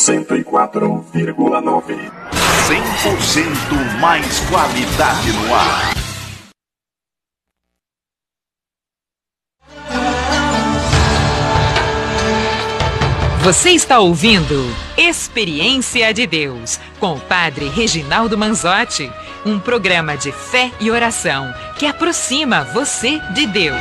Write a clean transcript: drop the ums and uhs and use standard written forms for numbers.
104,9. 100% mais qualidade no ar. Você está ouvindo Experiência de Deus, com o Padre Reginaldo Manzotti, um programa de fé e oração que aproxima você de Deus.